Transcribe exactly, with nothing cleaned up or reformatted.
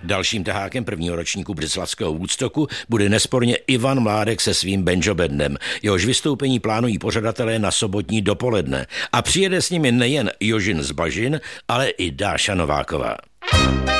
Dalším tahákem prvního ročníku břeclavského Woodstocku bude nesporně Ivan Mládek se svým banjo bandem. Jehož vystoupení plánují pořadatelé na sobotní dopoledne. A přijede s nimi nejen Jožin z Bažin, ale i Dáša Nováková.